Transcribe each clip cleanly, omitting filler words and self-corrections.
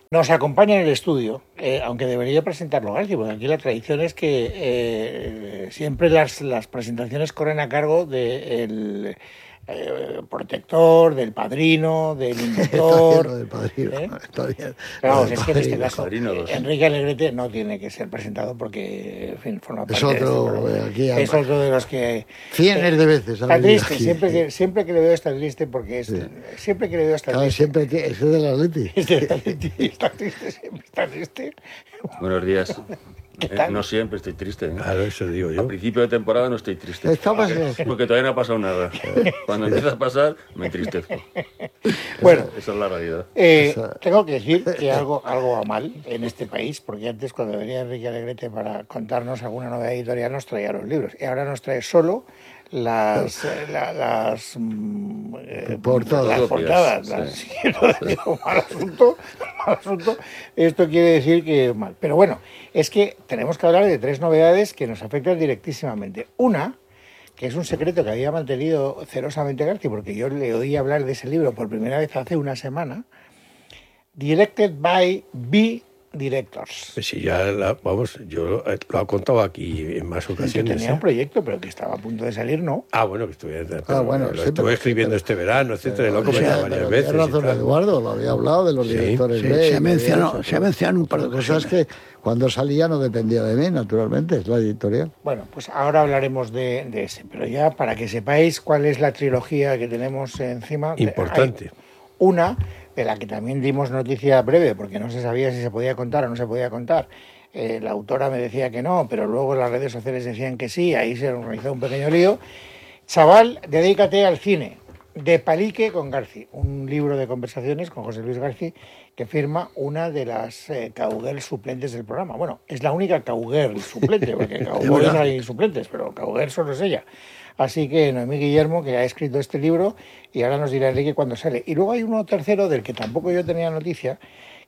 Nos acompaña en el estudio, aunque debería presentarlo García, porque aquí la tradición es que siempre las presentaciones corren a cargo del protector, del padrino, del inductor. Está bien lo del padrino, está bien. Pero vamos, es que en este padrino, caso padrino, Enrique Alegrete no tiene que ser presentado porque, en fin, forma parte Es otro, de este aquí es otro de los que... Cientos de veces. Está triste, siempre que le veo está triste porque siempre que le veo está Claro, triste. siempre que es del Atleti. Es del Atleti, está triste, siempre está triste. Buenos días. ¿Qué tal? No siempre estoy triste. ¿eh? Claro, eso digo A yo. principio de temporada no estoy triste. Estamos Porque todavía no ha pasado nada. Cuando empieza a pasar, me entristezco. Bueno, Esa es la realidad. tengo que decir que algo va mal en este país, porque antes cuando venía Enrique Alegrete para contarnos alguna novedad editorial nos traía los libros, y ahora nos trae solo las portadas. Sí. Mal asunto. Esto quiere decir que mal. Pero bueno, es que tenemos que hablar de 3 novedades que nos afectan directísimamente. Una, que es un secreto que había mantenido celosamente García, porque yo le oí hablar de ese libro por primera vez hace una semana, Directed by B Directors. Pues sí, ya, yo lo he contado aquí en más Yo ocasiones. tenía un proyecto, pero que estaba a punto de salir, ¿no? Bueno, que estuve, bueno, lo sí, estuve escribiendo este verano, etcétera, y lo he comentado varias veces. Tienes razón, y tal. Eduardo, lo había hablado de los directores Sí, B. se ha mencionado un par de cosas que cuando salía no dependía de mí, naturalmente, es la editorial. Bueno, pues ahora hablaremos de ese, pero ya para que sepáis cuál es la trilogía que tenemos encima. Importante. Hay una de la que también dimos noticia breve, porque no se sabía si se podía contar o no se podía contar. La autora me decía que no, pero luego las redes sociales decían que sí, ahí se organizó un pequeño lío. Chaval, dedícate al cine, de Palique con Garci, un libro de conversaciones con José Luis Garci, que firma una de las cowgirls suplentes del programa. Bueno, es la única cowgirl suplente, porque cowboys hay suplentes, pero cowgirl solo es ella. Así que Noemí Guillermo, que ha escrito este libro, y ahora nos dirá Enrique cuándo sale. Y luego hay uno tercero, del que tampoco yo tenía noticia,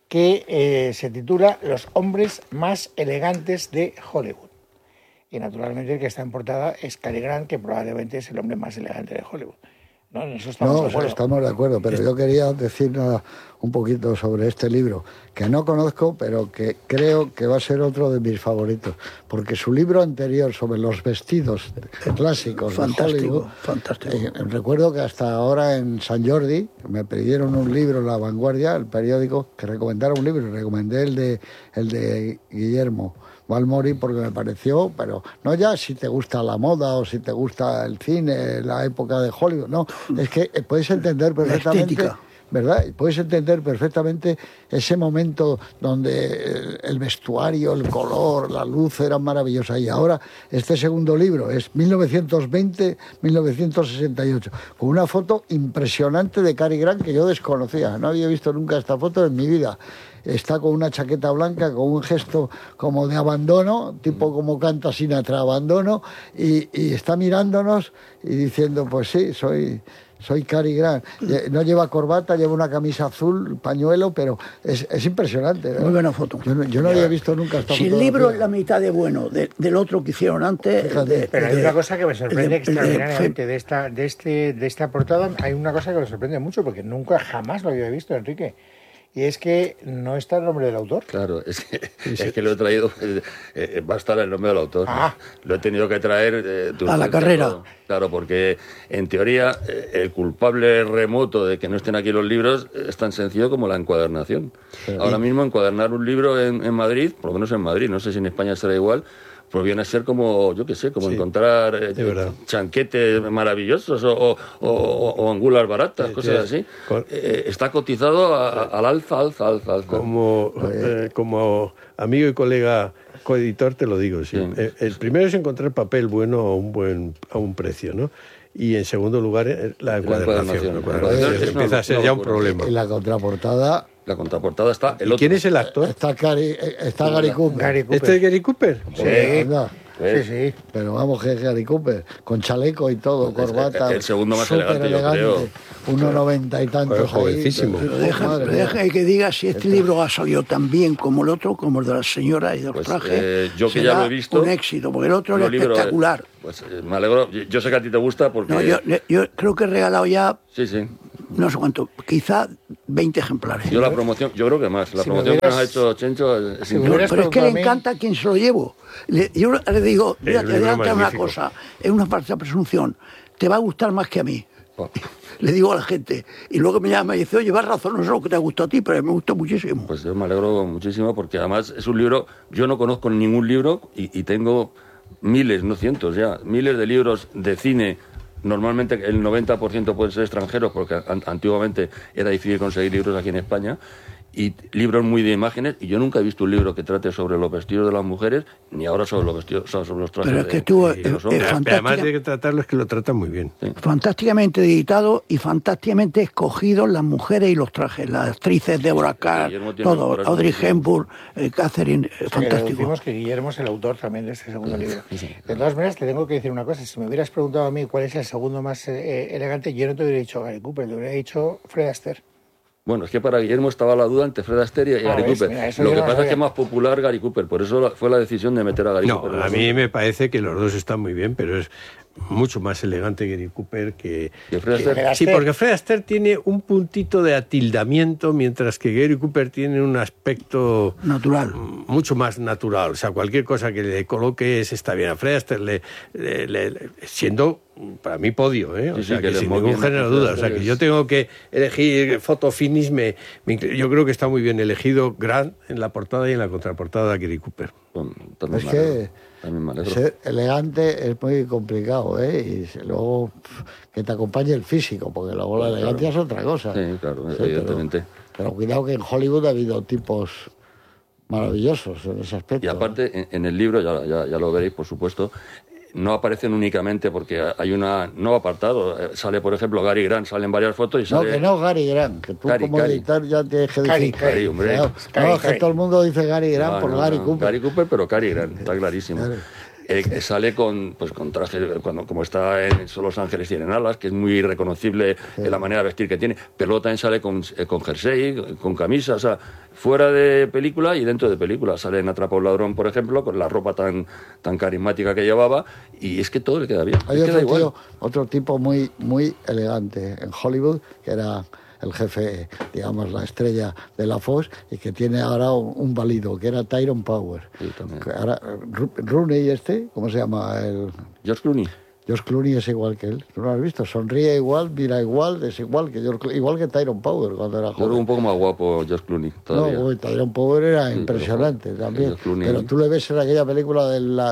que se titula Los hombres más elegantes de Hollywood. Y naturalmente el que está en portada es Cary Grant, que probablemente es el hombre más elegante de Hollywood. ¿No? En eso estamos de acuerdo. Estamos de acuerdo, pero yo quería decir un poquito sobre este libro, que no conozco, pero que creo que va a ser otro de mis favoritos, porque su libro anterior sobre los vestidos clásicos de Hollywood, fantástico. Recuerdo que hasta ahora en San Jordi me pidieron un libro en La Vanguardia, el periódico, que recomendara un libro, y recomendé el de Guillermo Balmori, porque me pareció, pero no ya si te gusta la moda o si te gusta el cine, la época de Hollywood, no, es que puedes entender perfectamente, ¿verdad? Y puedes entender perfectamente ese momento donde el vestuario, el color, la luz eran maravillosas. Y ahora este segundo libro es 1920-1968, con una foto impresionante de Cary Grant que yo desconocía, no había visto nunca esta foto en mi vida. Está con una chaqueta blanca, con un gesto como de abandono, tipo como canta Sinatra, abandono, y está mirándonos y diciendo, pues sí, soy Cary Grant. No lleva corbata, lleva una camisa azul, pañuelo, pero es impresionante, ¿verdad? Muy buena foto. Yo no había visto nunca esta foto. Si el libro es la mitad de bueno del otro que hicieron antes... Pero hay una cosa que me sorprende extraordinariamente de esta portada, hay una cosa que me sorprende mucho, porque nunca jamás lo había visto, Enrique. Y es que no está el nombre del autor. Claro, es que lo he traído, va a estar el nombre del autor. Lo he tenido que traer a la carrera. Claro, porque en teoría el culpable remoto de que no estén aquí los libros es tan sencillo como la encuadernación. Ahora mismo encuadernar un libro en Madrid, por lo menos en Madrid, no sé si en España será igual, pues viene a ser como, yo qué sé, como encontrar chanquetes maravillosos o angulas baratas, cosas así. Está cotizado al alza. Como amigo y colega coeditor te lo digo, sí. El primero es encontrar papel bueno a un precio, ¿no? Y en segundo lugar, la encuadernación. Empieza a ser ya un problema. Y la contraportada... La contraportada está el otro. ¿Quién es el actor? Está Gary Cooper. ¿Este es Gary Cooper? Sí, sí. Pero vamos, que es Gary Cooper, con chaleco y todo, corbata. El segundo más elegante, yo creo. 1,90 y tantos. Jovencísimo. Pero deja que diga si este libro ha salido tan bien como el otro, como el de la señora y de los trajes. Yo que ya lo he visto. Un éxito, porque el otro es espectacular. Pues me alegro. Yo sé que a ti te gusta porque... No, yo creo que he regalado ya... Sí. No sé cuánto, quizá 20 ejemplares. Yo la promoción, yo creo que más. La Si promoción que nos ha hubieras- hecho Chencho es si increíble. hubieras Pero es que preguntado le a mí- encanta a quien se lo llevo. Yo le digo, mira, El te libro voy a contar una magnífico. cosa, es una falsa presunción, te va a gustar más que a mí. Oh, Le digo a la gente. Y luego me llama y dice, oye, vas razón, no sé lo que te ha gustado a ti, pero me gustó muchísimo. Pues yo me alegro muchísimo porque además es un libro, yo no conozco ningún libro y tengo miles, no cientos ya, miles de libros de cine. Normalmente el 90% pueden ser extranjeros porque antiguamente era difícil conseguir libros aquí en España, y libros muy de imágenes, y yo nunca he visto un libro que trate sobre los vestidos de las mujeres, ni ahora sobre los vestidos, sobre los trajes Pero es que de, estuvo, de los es hombres. Pero fantástica. además de que tratarlo, es que lo tratan muy bien. Fantásticamente editado y fantásticamente escogidos las mujeres y los trajes, las actrices, Deborah Carr, Guillermo tiene todo, obras Audrey muy- Hepburn, Catherine, O sea, que fantástico. deducimos que Guillermo es el autor también de este segundo libro. De todas maneras, te tengo que decir una cosa. Si me hubieras preguntado a mí cuál es el segundo más elegante, yo no te hubiera dicho Gary Cooper, te hubiera dicho Fred Astaire. Bueno, es que para Guillermo estaba la duda entre Fred Astaire y Gary ¿ves? Cooper. Mira, eso Lo yo que no pasa lo es que es sabía. más popular Gary Cooper, por eso fue la decisión de meter a Gary No, Cooper. en a la mí dos. me parece que los dos están muy bien, pero es mucho más elegante Gary Cooper que... Que Fred Astaire- Sí, porque Fred Astaire tiene un puntito de atildamiento, mientras que Gary Cooper tiene un aspecto Natural. mucho más natural. O sea, cualquier cosa que le coloques está bien. A Fred Astaire siendo para mí podio, ¿eh? O Sí, sea, sí, que que le sin muy ningún bien, género de duda. O sea, que yo tengo que elegir foto finish, yo creo que está muy bien elegido Grant en la portada y en la contraportada de Gary Cooper. Bueno, también Es me que alegro, también me alegro. ser elegante es muy complicado, ¿eh? Y luego que te acompañe el físico, porque luego la elegancia es otra cosa. Sí, claro, Sí, evidentemente. Pero cuidado que en Hollywood ha habido tipos maravillosos en ese aspecto. Y aparte, en el libro, ya lo veréis, por supuesto, no aparecen únicamente porque hay no apartado. Sale, por ejemplo, Gary Grant, salen varias fotos y No, sale... que no, Gary Grant, que tú Cary, como Cary. editor ya tienes que Cary, decir... Cary, hombre. No, Cary, no, es que Cary. todo el mundo dice Gary Grant No, por no, Gary no. Cooper. Gary Cooper, pero Cary Grant, está clarísimo. Claro. Sale con traje, como está en Solo los ángeles tienen alas, que es muy reconocible la manera de vestir que tiene, pero luego también sale con jersey, con camisa, o sea, fuera de película y dentro de película. Sale en Atrapa a un ladrón, por ejemplo, con la ropa tan carismática que llevaba, y es que todo le queda bien. Hay le queda otro, igual. otro tipo muy, muy elegante en Hollywood, que era el jefe, digamos, la estrella de la Fox, y que tiene ahora un válido, que era Tyrone Power. Sí, también. Que ahora, Rooney ¿cómo se llama? George Clooney. George Clooney es igual que él. ¿Tú lo has visto? Sonríe igual, mira igual, es igual que igual que Tyrone Power cuando era Yo creo joven. un poco más guapo George Clooney todavía. No, Tyrone Power era Sí, impresionante pero, también. George Clooney- Pero tú le ves en aquella película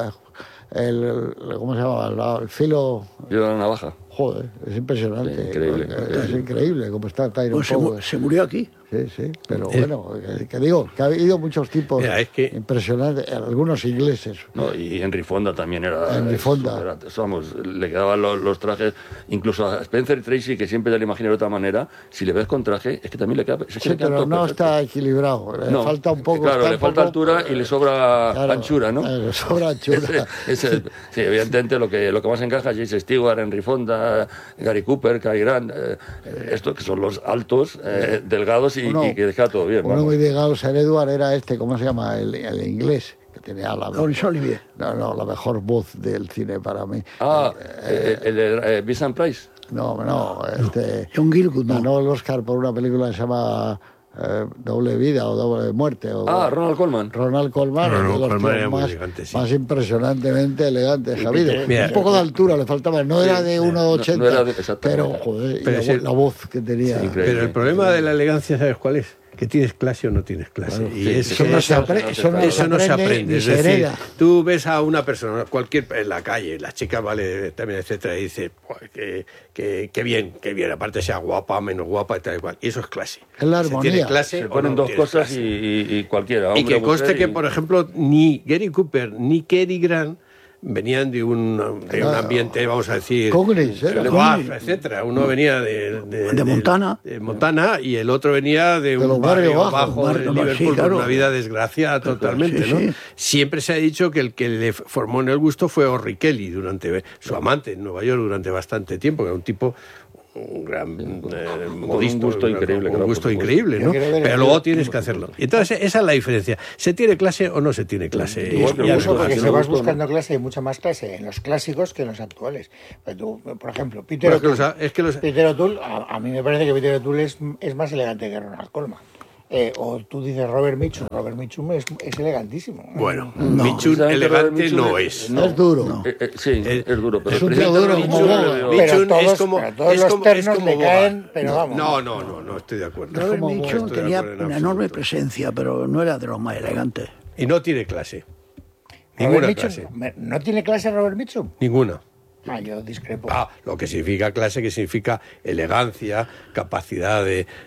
¿cómo se llama? El filo... Yo la navaja. Joder, es impresionante. Sí, increíble. Es increíble cómo está Tyrone Pues Power. se murió aquí. Sí, pero bueno, que digo, que ha habido muchos tipos Mira, es que- impresionantes, algunos ingleses. No, y Henry Fonda también era... Henry Fonda. Vamos, le quedaban los trajes, incluso a Spencer Tracy, que siempre ya le imaginé de otra manera, si le ves con traje, es que también le queda... es que Sí, le queda pero todo no perfecto. está equilibrado, le No, falta un poco. Claro, está le un falta poco- altura y le sobra Claro, anchura, ¿no? Le sobra anchura. Sí, evidentemente lo que más encaja es James Stewart, Henry Fonda, Gary Cooper, Cary Grant, estos que son los altos, delgados y que deja todo bien. Uno vamos. muy delgado, Sir Edward, era ¿cómo se llama? El inglés, que tenía Laurence Olivier. la mejor voz del cine para mí. El de Vincent Price. No, John Gielgud, no. ganó el Oscar por una película que se llama Doble Vida o Doble Muerte. Ronald Colman. Ronald Colman, Ronald de los Colman tíos era muy más, elegante, sí. más impresionantemente elegantes que ha habido. Mira, Un poco de altura le faltaba, no era de 1,80, no era exactamente. pero joder, Pero y sí. la voz que tenía. increíble. Pero el problema de la elegancia, ¿sabes cuál es? Que tienes clase o no tienes clase. Claro, y sí, eso, sí, no se aprende, eso no se aprende. ni Es se decir, hereda. tú ves a una persona, cualquier en la calle, la chica vale también, etcétera, y dices, que bien, aparte sea guapa, menos guapa y tal y cual. Y eso es clase. Es la Se armonía. tiene clase Se o ponen no dos tienes cosas clase. y cualquiera. Y hombre, que conste mujer que, y- por ejemplo, ni Gary Cooper ni Cary Grant venían de un ambiente, vamos a decir, Congres, era. de Bath, etcétera. Uno venía de Montana. de Montana y el otro venía de De un los barrio barrios bajo bajos, de sí, Liverpool, claro. con una vida desgraciada totalmente, sí, ¿no? sí. Siempre se ha dicho que el que le formó en el gusto fue Orry Kelly, durante su amante en Nueva York durante bastante tiempo, que era un tipo un gran un gusto increíble, un claro, gusto por supuesto. increíble, ¿no? Yo quiero ver Pero el luego libro. tienes que hacerlo. Entonces, esa es la diferencia. ¿Se tiene clase o no se tiene clase? Igual que Y el Eso gusto, porque si si no vas gusto, buscando clase, hay mucha más clase en los clásicos que en los actuales. Pero tú, por ejemplo, Peter Bueno, es que O'Toole. los- Peter O'Toole, a mí me parece que Peter O'Toole es más elegante que Ronald Colman. O tú dices Robert Mitchum. Robert Mitchum es elegantísimo. Bueno, No. Mitchum Precisamente elegante Robert Mitchum no es. Es duro. Sí, es duro. Pero es un precisamente tío duro, Mitchum como le Boga. veo- Pero Mitchum todos- es como pero todos es los como- ternos es como le Boga. caen, pero vamos. No estoy de acuerdo. Robert como Mitchum estoy de tenía acuerdo en una absoluto. enorme presencia, pero no era de los más elegantes. Y no tiene clase. Robert Ninguna Mitchum, clase. ¿no tiene clase Robert Mitchum? Ninguna. Yo discrepo. Lo que significa clase, que significa elegancia, capacidad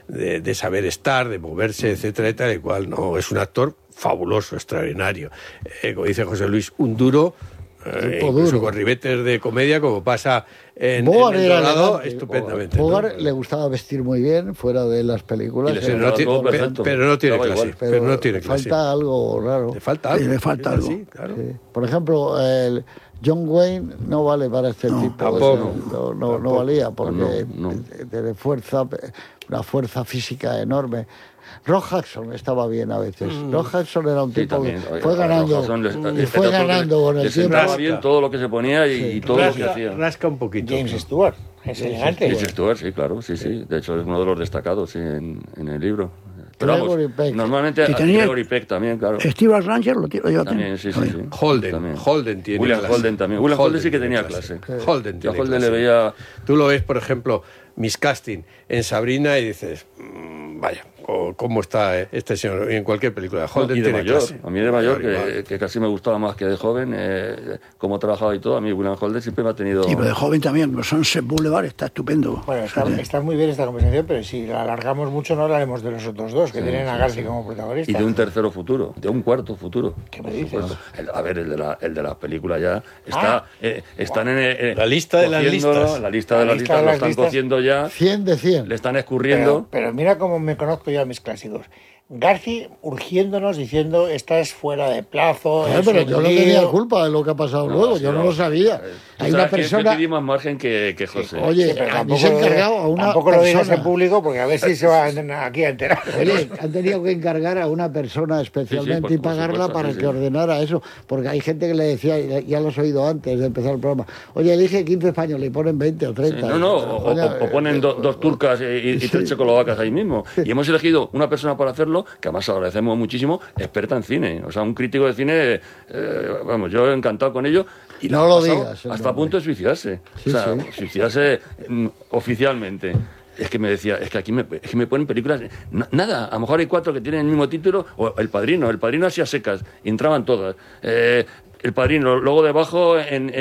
de saber estar, de moverse, etcétera, y tal y cual. No, es un actor fabuloso, extraordinario. Como dice José Luis, un duro, incluso duro. con ribetes de comedia, como pasa en Bogart El era Dorado, elegante. estupendamente. ¿no? Bogart le gustaba vestir muy bien fuera de las películas. Y le Pero sentaba no tiene, todo perfecto. pero no tiene Daba clase. igual. Pero no tiene le clase. falta algo raro. Le falta Sí, algo. le falta Es algo. así, claro. Sí. Por ejemplo, el John Wayne no vale para este tipo. tampoco. No valía porque No. tiene fuerza, una fuerza física enorme. Rock Hudson estaba bien a veces. Rock Hudson era un Sí, tipo que también. fue ganando Hudson y fue ganando con el le tiempo. sentaba bien todo lo que se ponía y todo lo que Rasca, hacía. rasca un poquito. James Stewart, es elegante. James Stewart, sí, claro, sí. De hecho, es uno de los destacados sí, en el libro. Pero vamos, Gregory Peck. normalmente Que tenía- Gregory Peck también, claro. Steve Ranger lo lleva También, sí. Holden, También. Holden tiene William clase. Holden también. William Holden sí que tiene tenía clase. Holden Yo a tiene Holden le clase. veía... Tú lo ves, por ejemplo, Miscasting en Sabrina y dices, vaya, ¿cómo está este señor? Y en cualquier película. Holden y de tiene mayor, clase. a mí de mayor, Igual. que casi me gustaba más que de joven, cómo trabajaba y todo, a mí William Holden siempre me ha tenido... Sí, pero de joven también, como Sunset Boulevard está estupendo. Bueno, está muy bien esta conversación, pero si la alargamos mucho no hablaremos de los otros dos, que tienen a García como protagonista. Y de un tercero futuro, de un cuarto futuro. ¿Qué me dices? A ver, el de la película ya está... están en... La lista de las cociéndolo, listas. La lista de las listas lo están cociendo ya, 100 de 100. le están escurriendo... Pero mira cómo me conozco yo a mis clásicos. Garci urgiéndonos diciendo estás fuera de plazo. es Pero un yo no lío. tenía culpa de lo que ha pasado luego, yo no lo sabía. Tú Hay sabes una que persona. yo te di más margen que José. Oye, Sí, pero a mí se ha encargado a una tampoco lo digas en persona. público porque a ver si se va aquí a enterar. Oye, han tenido que encargar a una persona especialmente por y pagarla supuesto, para sí, que sí. ordenara eso, porque hay gente que le decía, ya lo has oído antes de empezar el programa, oye, elige 15 españoles y ponen 20 o 30. Sí, o ponen dos turcas y tres checoslovacas ahí mismo. Y hemos elegido una persona para hacerlo, que además agradecemos muchísimo, experta en cine. O sea, un crítico de cine, vamos, yo encantado con ello. Y No la ha lo pasado digas, el hasta nombre. punto de suicidarse. Sí, o sea, sí. suicidarse oficialmente. Es que me decía, es que aquí me ponen películas, nada, a lo mejor hay 4 que tienen el mismo título, o El Padrino así a secas, y entraban todas. El Padrino, luego debajo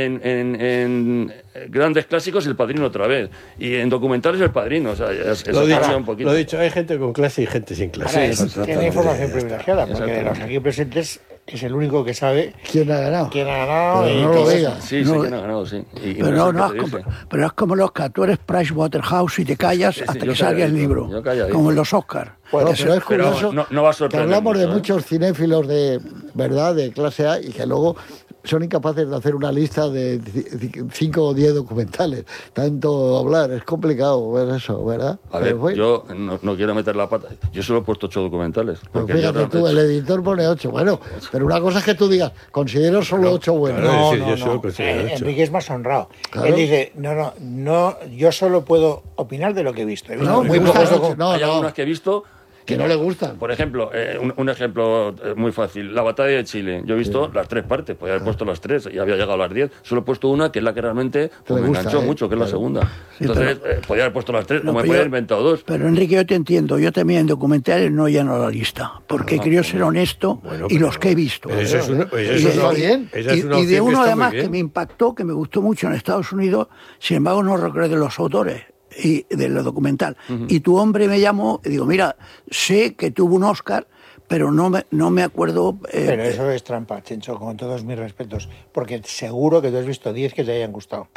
en grandes clásicos El Padrino otra vez, y en documentales El Padrino, o sea, eso Lo cambia dicho, un poquito. lo dicho, hay gente con clase y gente sin clase. Tiene información privilegiada, porque de los aquí presentes es el único que sabe ¿Quién ha ganado? quién ha ganado. Pero y no lo todo eso. digas. Sí, No, sí que no ha ganado, sí. Y Pero no sé no, qué te dice. Pues es como los que tú eres Pricewaterhouse y te callas Sí, hasta yo que salga el calladito, libro. yo calladito. Como en los Oscars. Bueno, pero es pero curioso no va a que sorprender hablamos de mucho, ¿eh? muchos cinéfilos de verdad, de clase A, y que luego son incapaces de hacer una lista de 5 o 10 documentales. Tanto hablar, es complicado ver eso, ¿verdad? A ver, Pero bueno, yo no quiero meter la pata. Yo solo he puesto 8 documentales. pues porque yo fíjate tú, el realmente- editor pone 8. Bueno, pero una cosa es que tú digas, considero solo 8 buenos. claro. No, decir, yo no, solo no. considero ocho. Enrique es más honrado. Claro. Él dice, no, yo solo puedo opinar de lo que he visto. He visto No, muy me pocos gusta docu- mucho. No, hay no. algunas que he visto Que no le gustan. Por ejemplo, un ejemplo muy fácil, la batalla de Chile. Yo he visto las 3 partes, podía haber puesto las 3 y había llegado a las 10. Solo he puesto una, que es la que realmente Te le me gusta, enganchó ¿eh? mucho, que es la Claro. segunda. Entonces, podía haber puesto las 3, No, o me pero podía yo- haber inventado 2. Pero Enrique, yo te entiendo. Yo también en documentales no lleno la lista. Porque quiero ser honesto Bueno, y pero- los que he visto. pero eso es una- pues Y eso de- es una- bien. esa es una y de opción que uno está muy además bien. que me impactó, que me gustó mucho en Estados Unidos, sin embargo no recuerdo de los autores y de lo documental. Y tu hombre me llamó y digo, mira, sé que tuvo un Oscar, pero no me acuerdo. Pero eso es trampa, Chencho, con todos mis respetos. Porque seguro que tú has visto 10 que te hayan gustado.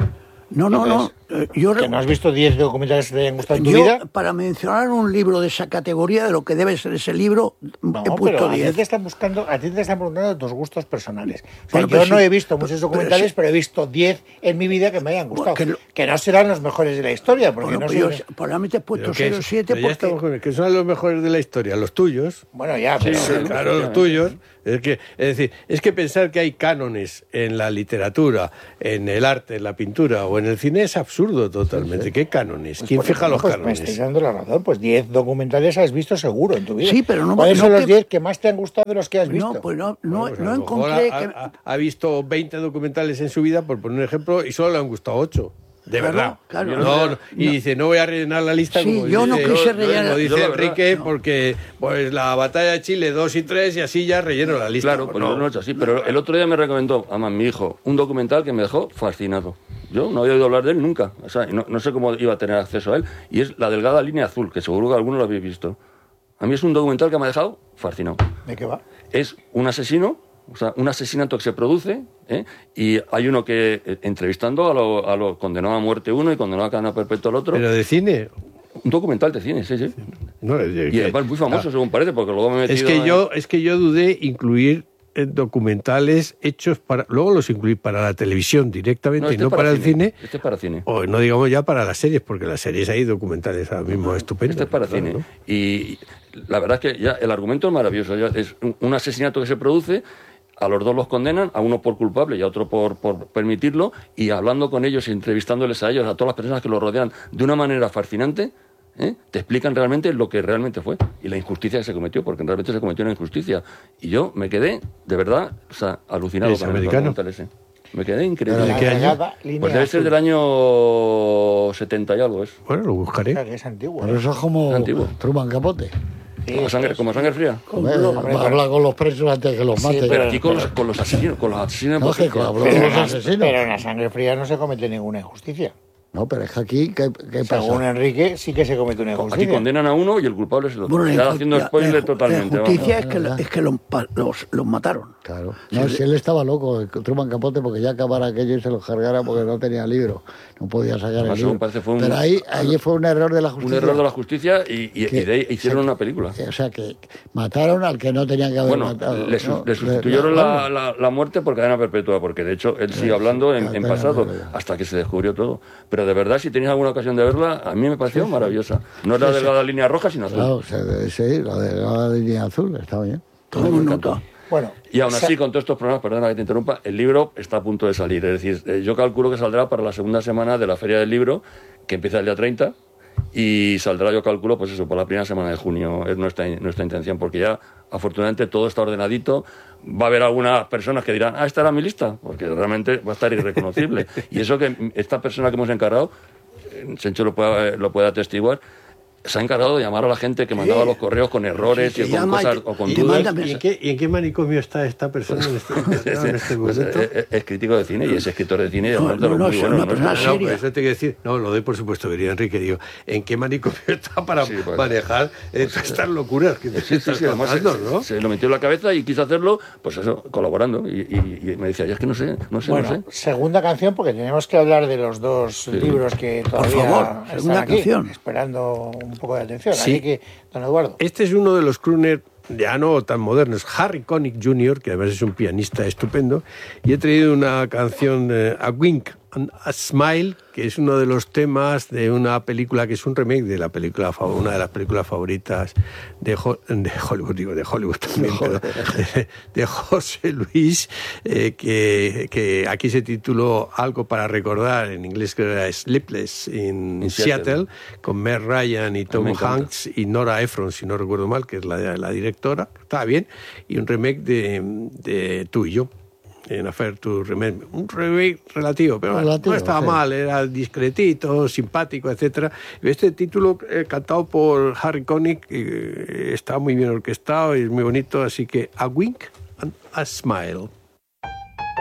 No. ¿Que no has visto 10 documentales que te hayan gustado en tu Yo, vida? para mencionar un libro de esa categoría, de lo que debe ser ese libro, No, he puesto pero a ti 10. te están preguntando tus gustos personales. O sea, Bueno, yo pero no sí, he visto muchos documentales, sí. pero he visto 10 en mi vida que me hayan gustado. Bueno, que no serán los mejores de la historia, porque Bueno, no pues sé... yo probablemente he puesto Pero 6 o 7 pero ya estamos porque... con que son los mejores de la historia, los tuyos. Bueno, ya, pero... Claro, los tuyos. Es decir, es que pensar que hay cánones en la literatura, en el arte, en la pintura o en el cine es absurdo totalmente. ¿Qué cánones? Pues, ¿Quién por fija ejemplo, los pues cánones? me estáis dando la razón, pues 10 documentales has visto seguro en tu vida. Sí, pero no- ¿Cuáles no son los que- 10 que más te han gustado de los que has visto? No, pues no Pues a lo mejor encontré... que... ha visto 20 documentales en su vida, por poner un ejemplo, y solo le han gustado 8. De Claro, verdad. claro. No, y dice, no voy a rellenar la lista Sí, como yo no dice, quise rellenar- como dice Yo la verdad, Enrique, porque pues la batalla de Chile 2 y 3 y así ya relleno la lista. Claro, pues no lo he hecho así. Pero el otro día me recomendó, además, mi hijo, un documental que me dejó fascinado. Yo no había oído hablar de él nunca. O sea, no sé cómo iba a tener acceso a él. Y es La delgada línea azul, que seguro que algunos lo habéis visto. A mí es un documental que me ha dejado fascinado. ¿De qué va? Es un asesino, o sea, un asesinato que se produce, y hay uno que, entrevistando a lo condenado a muerte uno y condenado a cadena perpetua al otro. Pero de cine. Un documental de cine, sí, sí. No, Y además muy famoso, según parece, porque luego me he metido... es que yo dudé incluir documentales hechos para... Luego los incluí para la televisión directamente y este no es para el cine. Este es para cine. O no digamos ya para las series, porque las series hay documentales ahora mismo estupendos. Este es para claro, cine. ¿no? Y la verdad es que ya el argumento es maravilloso. Ya es un asesinato que se produce, a los dos los condenan, a uno por culpable y a otro por permitirlo, y hablando con ellos y entrevistándoles a ellos, a todas las personas que los rodean, de una manera fascinante, te explican realmente lo que realmente fue y la injusticia que se cometió, porque realmente se cometió una injusticia. Y yo me quedé, de verdad, o sea, alucinado ¿Es con el americano? documental ese. Me quedé increíble. ¿De qué año? delgada línea Pues debe ser azul. del año 70 y algo, es. Bueno, lo O buscaré. sea, que es antiguo. Por eso es como Antiguo. Truman Capote. Sí, Como sangre fría. Habla con los presos antes que los mate. Pero aquí con los asesinos, en No, que potencia. habló pero, de en los la, asesinos. pero en la sangre fría no se comete ninguna injusticia. No, pero es que aquí, ¿qué Según pasa? Enrique, sí que se comete una Aquí injusticia. condenan a uno y el culpable es el otro. Bueno, Está haciendo spoiler totalmente. La vamos. justicia vamos. es que los mataron. Claro. No, si él estaba loco, el Truman Capote, porque ya acabara aquello y se lo cargara porque no tenía libro. No podía sacar el Además, libro. parece fue un- Pero ahí fue un error de la Un justicia. error de la justicia y Que- de ahí hicieron o sea, una película. O sea, que mataron al que no tenían que haber Bueno, matado. le ¿no? sustituyeron bueno, la muerte por cadena perpetua, porque de hecho él sigue hablando en cadena pasado, perpetua. hasta que se descubrió todo. Pero de verdad, si tenéis alguna ocasión de verla, a mí me pareció maravillosa. No es la delgada línea roja, sino azul. Claro, o sea, sí, la de la línea azul, está bien. Tomen nota. Bueno, Y aún así, con todos estos problemas, perdona que te interrumpa, el libro está a punto de salir. Es decir, yo calculo que saldrá para la segunda semana de la Feria del Libro, que empieza el día 30, y saldrá, yo calculo, pues eso, por la primera semana de junio. Es nuestra intención, porque ya, afortunadamente, todo está ordenadito. Va a haber algunas personas que dirán, esta era mi lista, porque realmente va a estar irreconocible. Y eso que esta persona que hemos encargado, Sencho lo puede atestiguar, se ha encargado de llamar a la gente que mandaba los correos con errores Sí, y con llama cosas y te- o con y dudas. manda- ¿Y en qué manicomio está esta persona en este Pues, momento? es crítico de cine y es escritor de cine y además de no, los no, muy es buenos, una ¿no? persona No, seria. pero eso te quiero decir, no, lo doy por supuesto, diría Enrique, digo, ¿en qué manicomio está para Sí, pues, manejar todas estas locuras que te Sí, estás además contando, ¿no? se lo metió en la cabeza y quiso hacerlo, pues eso, colaborando. Y me decía, ya es que no sé. bueno, segunda canción, porque tenemos que hablar de los dos libros que todavía favor, están segunda aquí, canción. esperando un poco de atención. Sí. Así que, don Eduardo. Este es uno de los crooners ya no tan modernos, Harry Connick Jr., que además es un pianista estupendo, y he traído una canción, A Wink and a Smile, que es uno de los temas de una película que es un remake de la película, una de las películas favoritas de Hollywood, digo, de Hollywood también, pero de José Luis, que aquí se tituló Algo para recordar, en inglés creo que era Sleepless in Seattle, con Meg Ryan y Tom Hanks y Nora Ephron, si no recuerdo mal, que es la directora, estaba bien, y un remake de Tú y Yo. En Affair to Remember, un remake relativo, pero Relativo, no estaba sí. mal, era discretito, simpático, etcétera. Este título cantado por Harry Connick está muy bien orquestado y es muy bonito, así que A Wink and a Smile.